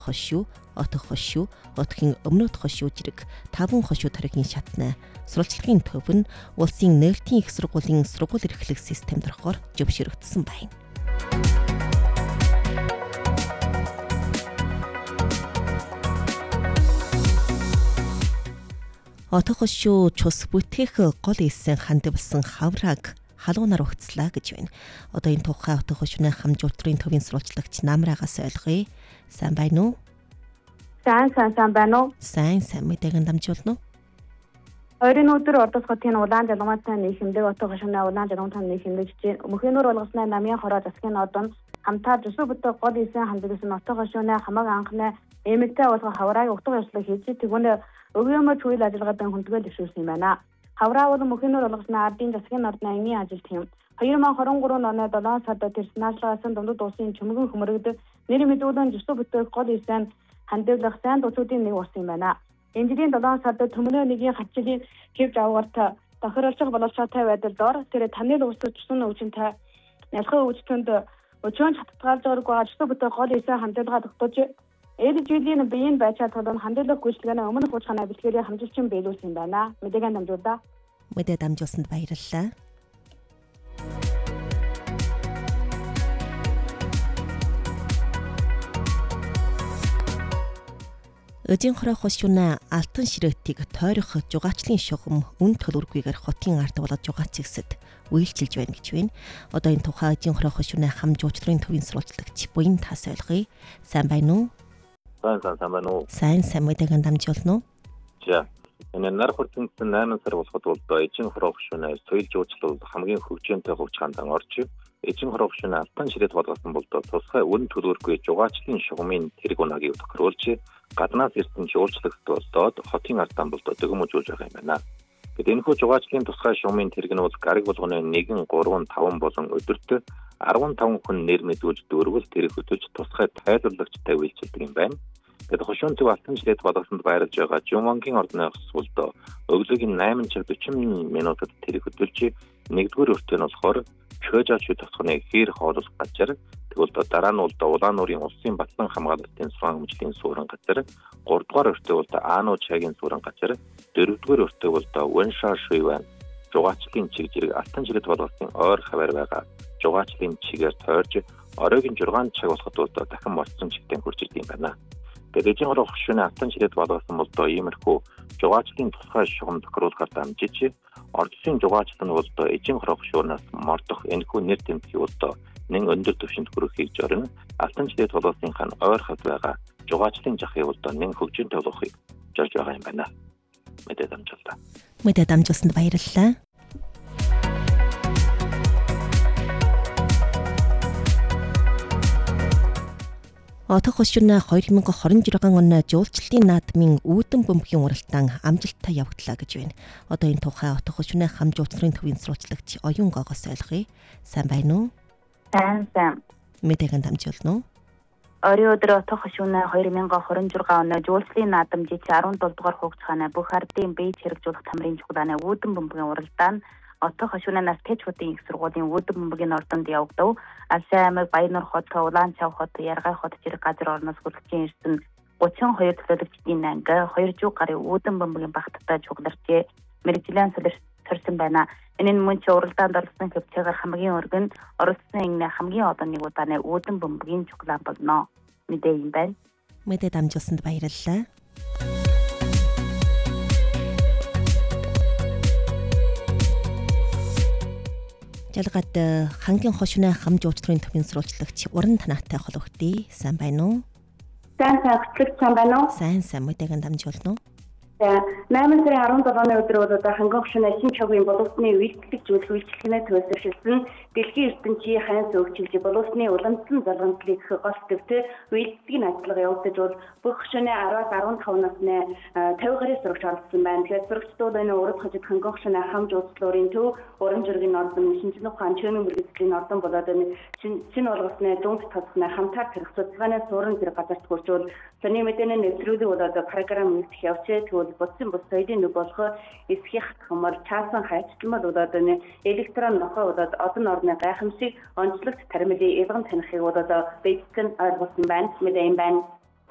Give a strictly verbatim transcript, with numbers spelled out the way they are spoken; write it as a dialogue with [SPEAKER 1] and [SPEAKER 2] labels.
[SPEAKER 1] хошуу, отох хошуу, отохын өмнөд хошуу зэрэг таван хошуу тарихын шатны сурвалжлагын төв нь улсын нээлтийн их сургуулийн сургууль эрхлэх системд орохоор зөвшөөрөгдсөн байна. Отох хошуу цус бүтээх гол эссэн хандивсан хаврааг халуунаар угтслаа гэж байна. Одоо энэ тухай отох хошууны хамжуултрын төвийн сурвалжлагч Намраагаас ойлгоё. Сайн байна уу?
[SPEAKER 2] Сайн сайн сайн байна уу?
[SPEAKER 1] Сайн сайн мэдээгээр дамжуулна уу?
[SPEAKER 2] Ойрын өдөр Ордос хотын улаан жалгамтай нийгэмдэг отох хошууны улаан жалгамтай нийгэмдэж чинь мөхөнөр болгосны намын хороо засгийн одон хамтаар зүсүү бүтэ гол эсэн хандивсан отох хошууны хамаг анхны эмэгтэй болгох хаврааг утга ёслог хийж тэгүнэ өгөөмөр чуйл ажиллагаадан хүндгэл дэвшүүлсэн юм байна. Хавраа бол мөхөнөр болгосны ардын засгийн ордны ангын ажилт юм. две тысячи двадцать три оны долоо сард тэрснаачлаас дундад улсын чөмгөн хөмөрөгдөг нэр мэдүүлэн зүсүү бүтээх гол эсэн хандивлах сайн дуцуудын нэг ус юм байна. Энэ жилийн долоо сард төмнөө нэгийн хатчлын хэвж авгарт тохируулах боловсроотой байдал дор тэр танил усч тусан өвчнөд ялхаа өвчтөнд өчөөн хатгаалж байгаа зүсүү бүтээх гол эсэн хандивлага тогтоож Эд жилийн биеийн байцаа толон хандивлах гүйцэтгэлийн өмнөх хуучгааны бэлтгэрийн хамжилчин биелүүлсэн юм байна. Мэдээгээр дамжуулдаа.
[SPEAKER 1] Мэдээ дамжуулсанд баярлалаа. Өдийн хороо хошууны алтан ширээтийг тойрох жугаачлын шугам үн төлөвлөгүйгээр хотын ард болоод жугаацэгсэд үйлчилж байна гэж байна. Одоо энэ тухай өдийн хороо хошууны хамжуултрын төвийн сурвалжлагч буян тас ойлгоё. Сайн байна уу?
[SPEAKER 3] Сайн сайн сайн байна уу?
[SPEAKER 1] Сайн сайн мэдээгээр дамжуулна уу?
[SPEAKER 3] За. Энэ нар хүртэнцэн найман сар болоход бол эжин хороо хошууны соёл жуулчлал хамгийн хөгжөөнтэй хувьчаанд орж эжин хороо хошууны алтан ширээд болгосон бол тусгай үн төлөвлөгөө жугаачлын шугамын тэрэг унагийг тохируулж гаднаас ирсэн жуулчлагт болоод хотын ардтан болоод дөмөжүүлж байгаа юм байна. Гэт энэхүү жугаачлын тусгай шугамын тэрэг нь бол гариг болгоны нэгэн, гурван, таван болон өдөртөө арван таван хүн нэр мэдүүлж дөрвөл тэрэг хөтөлж тусгай тайлбарлагчтай үйлчилдэг юм байна. Гэт хошуун төв алтан ширээд болгосонд байрлаж байгаа Жумангийн ордны өсвөлдөө өглөөгийн восемь цаг forty минутад тэрэг хөтөлж нэгдүгээр өртөө нь болохоор Чөжаач тосгоны хэр хоолох газар тэгвэл дараа нь бол Улаан нуурын улсын батлан хамгаалалтын сургаан хэмжлийн суурин газар, гуравдугаар өртөө бол Аано чагийн суурин газар, дөрөвдүгээр өртөө бол Вэншаа шуйван жугаачлын чиг зэрэг алтан ширээд болгосон ойр хавар байгаа жугаачлын чигээр тойрж оройн six цаг болоход бол дахин болсон чигтэн хурж ирдэг юм байна. Гэвч энэ хошууны алтан ширээд болгосон бол иймэрхүү жугаачлын тусгай шугам тохируулахаар дамжиж ордсын жугаачлал нь бол эжин хошуунаас мордох энэхүү нэр тэмцээг бол нэг өндөр түвшинд хүрэхийг зорино. Алтан ширээд болгосынхаа ойр хавд байгаа жугаачлын жахыг бол нэг хөгжөөнтэй болгохыг зорж байгаа юм байна. Мэдээ дамжууллаа.
[SPEAKER 1] Мэдээ дамжуулсанд баярлалаа. Отох хошууны two thousand twenty-six оны жуулчлалын наадмын үүдэн бөмбөгийн уралдаан амжилттай явагдлаа гэж байна. Одоо энэ тухай отох хошууны хамжуултрын төвийн сурвалжлагч Оюун Гогоос ойлгоё. Сайн байна уу?
[SPEAKER 2] Сайн сайн.
[SPEAKER 1] Мэдээгээр дамжуулна уу?
[SPEAKER 2] Орой өдөр отох хошууны two thousand twenty-six оны жуулчлалын наадамжид seventeen дугаар хугацааны бүх ардын бие хэрэгжүүлэх тамирын чухлааны үүдэн бөмбөгийн уралдаан отох хошууны Наскечуудын их сургуулийн үүдэн бөмбөгийн ордонд явагдав. Алсын аймаг Баяннур хот, Улаан цав хот, Яргай хот зэрэг газар орноос хүрэлцэн ирсэн thirty-two төлөөлөгчдийн анги two hundred гаруй үүдэн бөмбөгийн багттай чугдарчээ. Мэргэжлийн сорьсон байна. Энэ нь мөн ч уралдаанд оролцсон хөвчөөр хамгийн өргөн оролцсон хамгийн одоо нэг удааны үүдэн бөмбөгийн чуглаан болно. Мэдээ юм байна.
[SPEAKER 1] Мэдээ дамжуулсанд баярлалаа. Жалгаад хангийн хошууны хамжуултрын төвийн сурвалжлагч Уран танаатай холбогдъё. Сайн байна уу?
[SPEAKER 2] Сайн сайн хөтлөгч сайн байна уу?
[SPEAKER 1] Сайн сайн мэдээгээр дамжуулна уу?
[SPEAKER 2] eight сарын seventeen өдөр бол одоо хангийн хошууны шинэ чогийн боловсны үйлчлэг зүйл үйлчлэгнээ төлөвшөлсөн дэлхийн ертөнцийн хайн сөгчилж боловсны уламжлалт залгамжлыг гол төвтэй үйлчлэгийн ажиллагаа явуулж бол бүх хошууны ten-аас fifteen насны fifty гаруй сурагч оролцсон байна. Тэгэхээр сурагчдууд энэ урд хажид хангийн хошууны хамж уучлалын төв уран зургийн ордон шинжлэх ухааны чөмийн мэргэжлийн ордон болоод энэ шинэ болгосны дунд тасны хамтар тэрх судалгааны суурин зэрэг газарт хүрчүүл сони мэдээний нэвтрүүлэг болоод програм нэгдэх явцээ тэгвэл бодсон бус соёлын нэг болох эсхий хатгамар чаасан хайчталмал болоод энэ электрон нохой болоод одон орны гайхамшиг онцлогт таримлын илгэн танихыг болоод бэдгэн ойлгуулсан байна. Мэдээ юм байна.